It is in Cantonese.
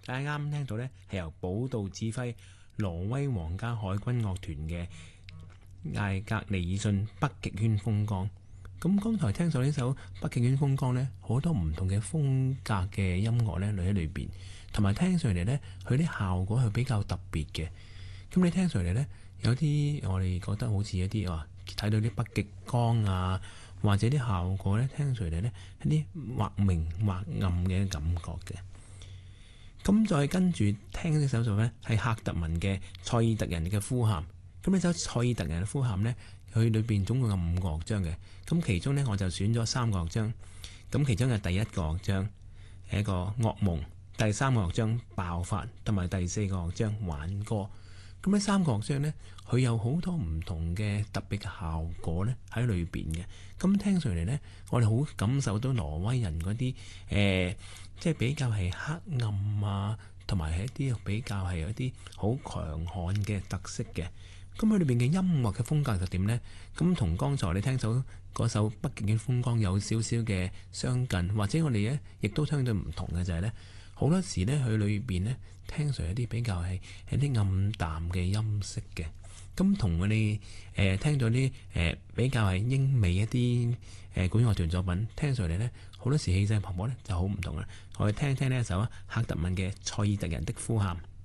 大家啱聽到呢係由寶道指揮挪威皇家海軍樂團嘅艾格尼爾遜北極圈風光。咁剛才聽到呢首北極圈風光呢，好多唔同嘅風格嘅音樂呢，喺裏邊，同埋聽上嚟呢，佢啲效果係比較特別嘅。咁你聽上嚟呢，有啲我哋覺得好似一啲睇到啲北極光啊，或者啲效果呢，聽上嚟呢，一啲或明或暗嘅感覺嘅。咁再跟住聽呢首作呢，係赫特文嘅塞爾特人嘅呼喊。咁呢首塞爾特人嘅呼喊呢，佢裏邊總共有5個樂章嘅。咁其中呢，我就選咗3個樂章。咁其中嘅第1個樂章係一個噩夢，第3個樂章爆發，同埋第4個樂章挽歌。咁呢3個樂章呢，佢有好多唔同嘅特別嘅效果呢喺裏邊嘅。咁聽上嚟呢，我哋好感受到挪威人嗰啲即係比較係黑暗啊，同埋係一啲比較係有一啲好強悍嘅特色嘅。咁佢裏邊嘅音樂嘅風格就點呢？咁同剛才你聽到嗰首北極嘅風光有少少嘅相近，或者我哋呢亦都聽到唔同嘅就係呢，好多時呢，佢裏邊呢聽上一啲比較係一啲暗淡嘅音色嘅。咁同我哋聽到啲比較係英美一啲管樂團作品聽上嚟呢，好多時氣勢磅礴呢就好唔同啦。我哋聽聽呢一首赫特文嘅塞爾特人的呼喊。